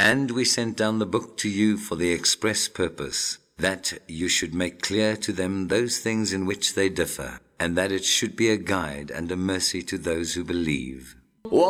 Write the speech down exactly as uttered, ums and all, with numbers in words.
And we sent down the book to you for the express purpose, that you should make clear to them those things in which they differ, and that it should be a guide and a mercy to those who believe.